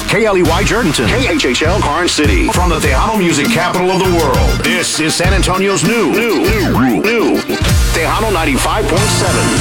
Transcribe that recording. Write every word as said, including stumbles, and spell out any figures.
K L E Y Jordanton. K H H L Karnes City. From the Tejano music capital of the world, this is San Antonio's new, new, new, new Tejano ninety-five point seven.